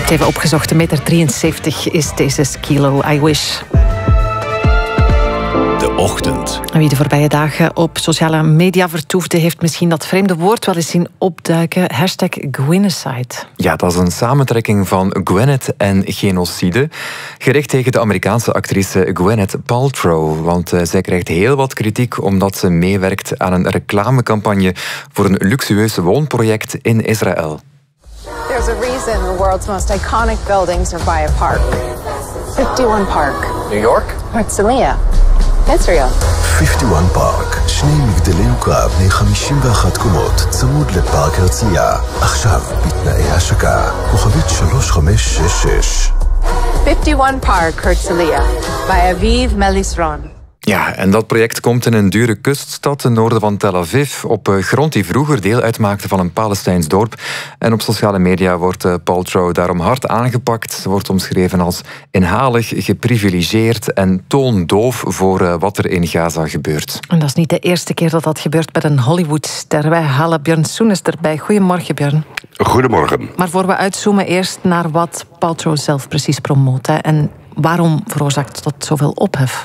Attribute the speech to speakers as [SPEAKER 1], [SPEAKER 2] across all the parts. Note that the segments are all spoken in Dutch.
[SPEAKER 1] het even opgezocht. 1,73 meter is deze Skilo. I wish.
[SPEAKER 2] De ochtend.
[SPEAKER 1] Wie de voorbije dagen op sociale media vertoefde, heeft misschien dat vreemde woord wel eens zien opduiken. #Gwynocide.
[SPEAKER 3] Ja, dat is een samentrekking van Gwyneth en genocide. Gericht tegen de Amerikaanse actrice Gwyneth Paltrow. Want zij krijgt heel wat kritiek omdat ze meewerkt aan een reclamecampagne voor een luxueus woonproject in Israël.
[SPEAKER 4] There's a reason the world's most iconic buildings are by a park. 51 Park.
[SPEAKER 2] New York?
[SPEAKER 4] Herzliya. Israel.
[SPEAKER 5] 51 פארק, שני מגדלי יוקרה בני 51 קומות, צמוד לפארק הרצליה. עכשיו בתנאי השקה, כוכבית 3566.
[SPEAKER 4] 51 Park, Herzliya. By Aviv Melisron.
[SPEAKER 3] Ja, en dat project komt in een dure kuststad ten noorden van Tel Aviv, op grond die vroeger deel uitmaakte van een Palestijns dorp. En op sociale media wordt Paltrow daarom hard aangepakt. Ze wordt omschreven als inhalig, geprivilegeerd en toondoof voor wat er in Gaza gebeurt.
[SPEAKER 1] En dat is niet de eerste keer dat dat gebeurt met een Hollywoodster. Wij halen Björn Soenens erbij. Goedemorgen, Björn.
[SPEAKER 6] Goedemorgen.
[SPEAKER 1] Maar voor we uitzoomen, eerst naar wat Paltrow zelf precies promoot. En waarom veroorzaakt dat zoveel ophef?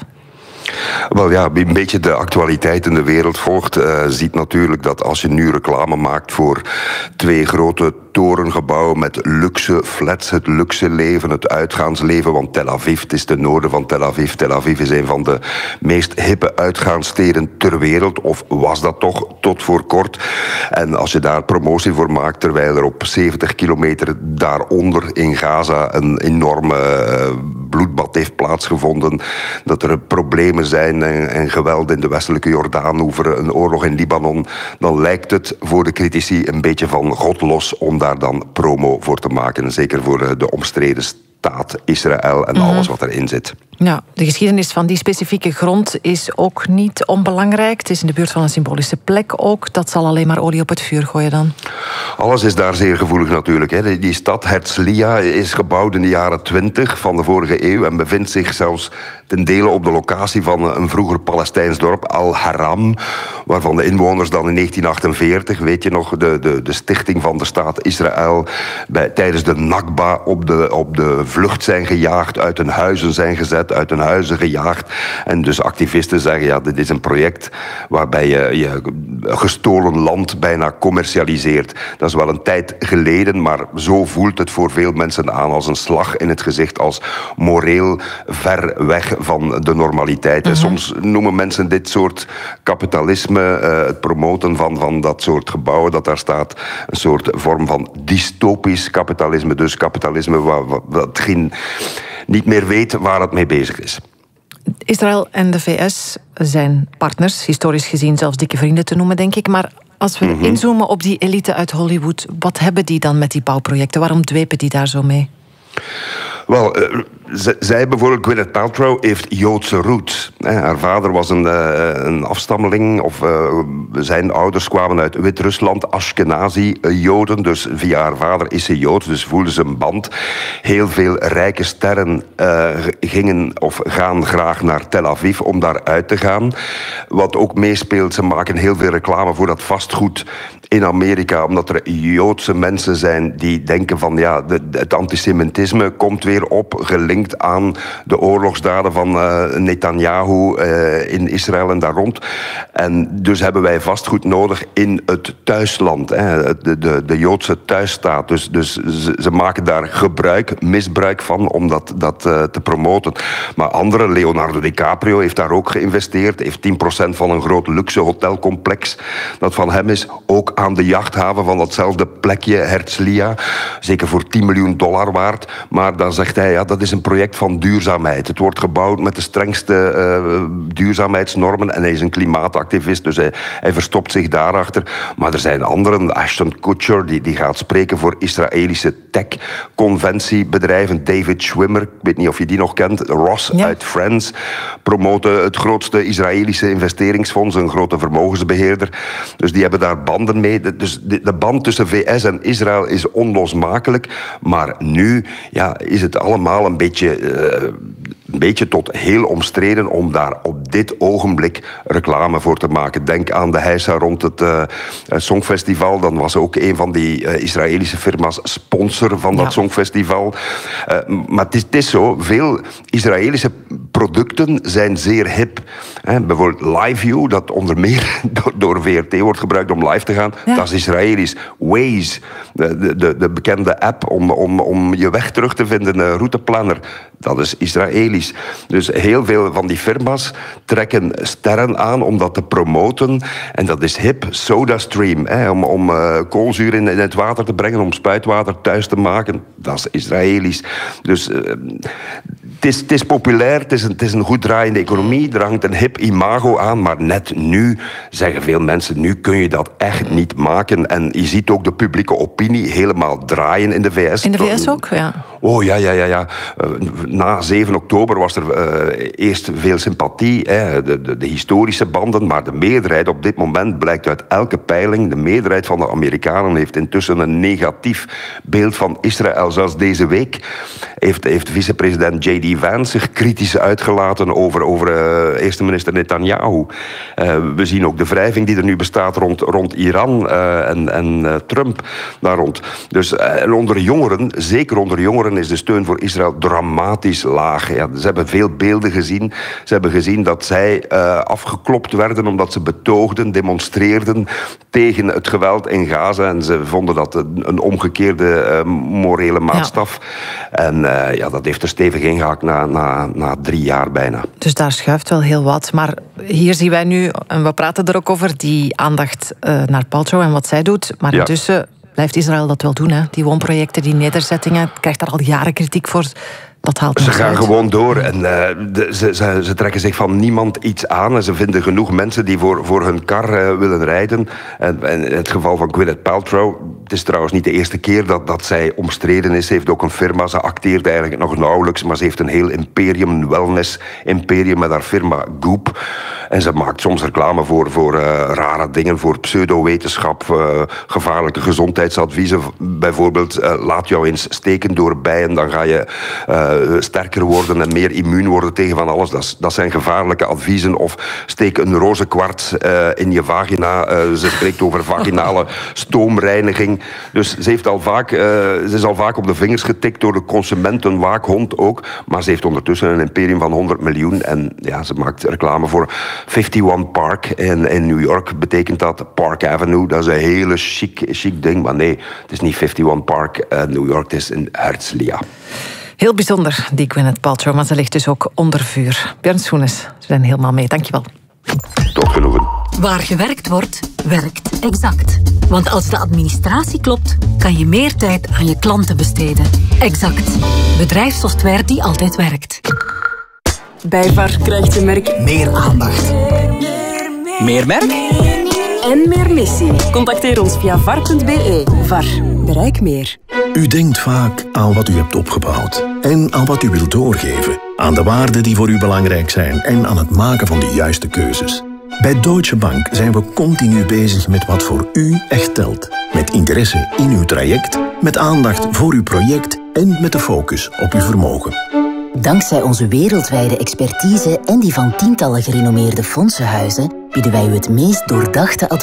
[SPEAKER 6] Wel ja, wie een beetje de actualiteit in de wereld volgt, ziet natuurlijk dat als je nu reclame maakt voor 2 grote torengebouwen met luxe flats, het luxe leven, het uitgaansleven, want Tel Aviv, het is ten noorden van Tel Aviv. Tel Aviv is een van de meest hippe uitgaanssteden ter wereld, of was dat toch tot voor kort. En als je daar promotie voor maakt, terwijl er op 70 kilometer daaronder in Gaza een enorme bloedbad heeft plaatsgevonden, dat er problemen zijn en geweld in de westelijke Jordaanoever, een oorlog in Libanon, dan lijkt het voor de critici een beetje van God los om daar dan promo voor te maken. Zeker voor de omstreden staat Israël en alles wat erin zit.
[SPEAKER 1] Ja, de geschiedenis van die specifieke grond is ook niet onbelangrijk. Het is in de buurt van een symbolische plek ook. Dat zal alleen maar olie op het vuur gooien dan.
[SPEAKER 6] Alles is daar zeer gevoelig natuurlijk. Hè. Die stad Herzliya is gebouwd in de jaren 20 van de vorige eeuw en bevindt zich zelfs ten dele op de locatie van een vroeger Palestijns dorp, Al-Haram, waarvan de inwoners dan in 1948, weet je nog, de stichting van de staat Israël, tijdens de Nakba op de vlucht zijn gejaagd, uit hun huizen zijn gezet, uit hun huizen gejaagd. En dus activisten zeggen, ja, dit is een project waarbij je gestolen land bijna commercialiseert. Dat is wel een tijd geleden, maar zo voelt het voor veel mensen aan als een slag in het gezicht, als moreel ver weg van de normaliteit. Soms noemen mensen dit soort kapitalisme, het promoten van dat soort gebouwen dat daar staat, een soort vorm van dystopisch kapitalisme. Dus kapitalisme wat niet meer weet waar het mee bezig is.
[SPEAKER 1] Israël en de VS zijn partners, historisch gezien zelfs dikke vrienden te noemen, denk ik. Maar als we inzoomen op die elite uit Hollywood, wat hebben die dan met die bouwprojecten? Waarom dwepen die daar zo mee?
[SPEAKER 6] Wel, zij bijvoorbeeld, Gwyneth Paltrow, heeft Joodse roots. Haar vader was een afstammeling, of zijn ouders kwamen uit Wit-Rusland, Ashkenazi-Joden. Dus via haar vader is ze Joods, dus voelden ze een band. Heel veel rijke sterren gaan graag naar Tel Aviv om daar uit te gaan. Wat ook meespeelt, ze maken heel veel reclame voor dat vastgoed in Amerika, omdat er Joodse mensen zijn die denken van ja, het antisemitisme komt weer op, gelinkt aan de oorlogsdaden van Netanyahu in Israël en daar rond. En dus hebben wij vastgoed nodig in het thuisland, de Joodse thuisstaat. Dus ze maken daar misbruik van om dat te promoten. Maar anderen, Leonardo DiCaprio heeft daar ook geïnvesteerd, heeft 10% van een groot luxe hotelcomplex dat van hem is, ook aan de jachthaven van datzelfde plekje, Herzliya, zeker voor $10 miljoen waard. Maar dan zegt hij, ja, dat is een project van duurzaamheid. Het wordt gebouwd met de strengste duurzaamheidsnormen en hij is een klimaatactivist, dus hij verstopt zich daarachter. Maar er zijn anderen, Ashton Kutcher, die gaat spreken voor Israëlische tech-conventiebedrijven. David Schwimmer, ik weet niet of je die nog kent, Ross uit Friends, promoten het grootste Israëlische investeringsfonds, een grote vermogensbeheerder. Dus die hebben daar banden mee. Dus de band tussen VS en Israël is onlosmakelijk. Maar nu is het allemaal een beetje een beetje tot heel omstreden om daar op dit ogenblik reclame voor te maken. Denk aan de heisa rond het Songfestival. Dan was ook een van die Israëlische firma's sponsor van dat Songfestival. Maar het is zo, veel Israëlische producten zijn zeer hip. Bijvoorbeeld LiveView, dat onder meer door VRT wordt gebruikt om live te gaan. Ja. Dat is Israëlisch. Waze, de bekende app om je weg terug te vinden, een routeplanner. Dat is Israëlisch. Dus heel veel van die firma's trekken sterren aan om dat te promoten. En dat is hip. SodaStream, om koolzuur in het water te brengen, om spuitwater thuis te maken. Dat is Israëlisch. Dus het is populair, het is een goed draaiende economie. Er hangt een hip imago aan, maar net nu zeggen veel mensen, nu kun je dat echt niet maken. En je ziet ook de publieke opinie helemaal draaien in de VS.
[SPEAKER 1] In de VS ook, ja.
[SPEAKER 6] Oh, ja. Na 7 oktober was er eerst veel sympathie, de historische banden, maar de meerderheid op dit moment blijkt uit elke peiling, de meerderheid van de Amerikanen heeft intussen een negatief beeld van Israël. Zoals deze week heeft vicepresident J.D. Vance zich kritisch uitgelaten over eerste minister Netanyahu. We zien ook de wrijving die er nu bestaat rond Iran en Trump daar rond. Dus onder jongeren, zeker onder jongeren, is de steun voor Israël dramatisch laag. Ja, ze hebben veel beelden gezien. Ze hebben gezien dat zij afgeklopt werden omdat ze betoogden, demonstreerden tegen het geweld in Gaza. En ze vonden dat een omgekeerde morele maatstaf. Ja. En dat heeft er stevig ingehaakt na 3 jaar bijna.
[SPEAKER 1] Dus daar schuift wel heel wat. Maar hier zien wij nu, en we praten er ook over, die aandacht naar Paltrow en wat zij doet. Maar intussen blijft Israël dat wel doen, hè? Die woonprojecten, die nederzettingen, krijgt daar al jaren kritiek voor. Dat haalt
[SPEAKER 6] ze gaan gewoon door en ze trekken zich van niemand iets aan. En ze vinden genoeg mensen die voor hun kar willen rijden. En in het geval van Gwyneth Paltrow, het is trouwens niet de eerste keer dat zij omstreden is. Ze heeft ook een firma, ze acteert eigenlijk nog nauwelijks, maar ze heeft een heel imperium, een wellness-imperium met haar firma Goop. En ze maakt soms reclame voor rare dingen, voor pseudowetenschap, gevaarlijke gezondheidsadviezen. Bijvoorbeeld, laat jou eens steken door bijen, dan ga je sterker worden en meer immuun worden tegen van alles. Dat zijn gevaarlijke adviezen. Of steek een roze kwarts in je vagina. Ze spreekt over vaginale stoomreiniging. Dus ze is al vaak op de vingers getikt door de consumentenwaakhond ook. Maar ze heeft ondertussen een imperium van 100 miljoen. En ja, ze maakt reclame voor 51 Park in New York. Betekent dat Park Avenue. Dat is een hele chic ding. Maar nee, het is niet 51 Park New York. Het is in Herzliya.
[SPEAKER 1] Heel bijzonder, die Gwyneth Paltrow, maar ze ligt dus ook onder vuur. Björn Soenes, we zijn helemaal mee. Dankjewel.
[SPEAKER 6] Tot genoegen.
[SPEAKER 2] Waar gewerkt wordt, werkt Exact. Want als de administratie klopt, kan je meer tijd aan je klanten besteden. Exact. Bedrijfssoftware die altijd werkt.
[SPEAKER 7] Bij VAR krijgt je merk meer aandacht.
[SPEAKER 8] Meer merk?
[SPEAKER 7] En meer missie. Contacteer ons via var.be. VAR. Bereik meer.
[SPEAKER 5] U denkt vaak aan wat u hebt opgebouwd en aan wat u wilt doorgeven. Aan de waarden die voor u belangrijk zijn en aan het maken van de juiste keuzes. Bij Deutsche Bank zijn we continu bezig met wat voor u echt telt. Met interesse in uw traject, met aandacht voor uw project en met de focus op uw vermogen.
[SPEAKER 9] Dankzij onze wereldwijde expertise en die van tientallen gerenommeerde fondsenhuizen bieden wij u het meest doordachte advies